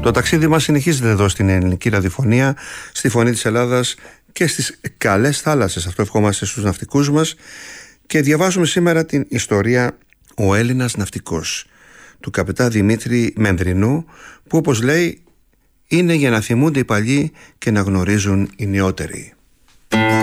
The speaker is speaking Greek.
Το ταξίδι μας συνεχίζεται εδώ στην Ελληνική Ραδιοφωνία, στη Φωνή της Ελλάδας και στις καλές θάλασσες. Αυτό ευχόμαστε στους ναυτικούς μας. Και διαβάζουμε σήμερα την ιστορία «Ο Έλληνας ναυτικός» του καπετά Δημήτρη Μενδρινού, που όπως λέει είναι για να θυμούνται οι παλιοί και να γνωρίζουν οι νεότεροι.